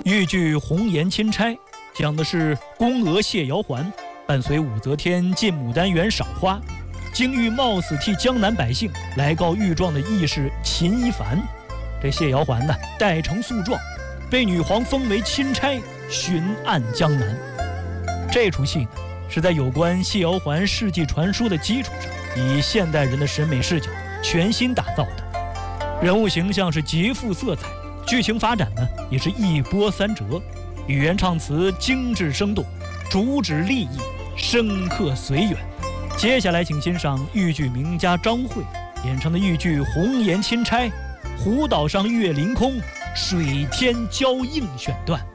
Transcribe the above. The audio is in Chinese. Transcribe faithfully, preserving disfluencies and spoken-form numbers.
豫剧《红颜钦差》讲的是宫娥谢瑶环伴随武则天进牡丹园赏花，经遇冒死替江南百姓来告御状的义士秦一凡。这谢瑶环呢，代呈诉状，被女皇封为钦差，巡按江南。这出戏呢，是在有关谢瑶环事迹传说的基础上，以现代人的审美视角全新打造的。人物形象是极富色彩，剧情发展呢也是一波三折，语言唱词精致生动，主旨立意深刻随缘。接下来请欣赏豫剧名家张慧演唱的豫剧《红颜钦差》，湖岛上月凌空，水天交映选段。